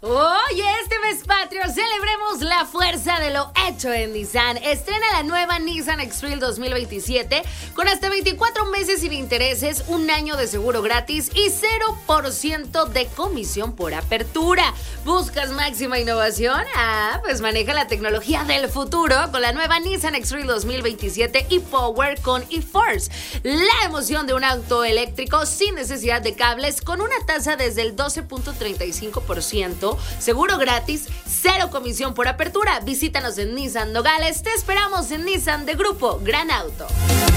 Oye, este mes patrio celebremos la fuerza de lo hecho en Nissan. Estrena la nueva Nissan X-Trail 2027 con hasta 24 meses sin intereses, un año de seguro gratis y 0% de comisión por apertura. ¿Buscas máxima innovación? Pues maneja la tecnología del futuro con la nueva Nissan X-Trail 2027 e-Power con eForce. La emoción de un auto eléctrico sin necesidad de cables con una tasa desde el 12.35%. Seguro gratis, cero comisión por apertura. Visítanos en Nissan Nogales. Te esperamos en Nissan de Grupo Gran Auto.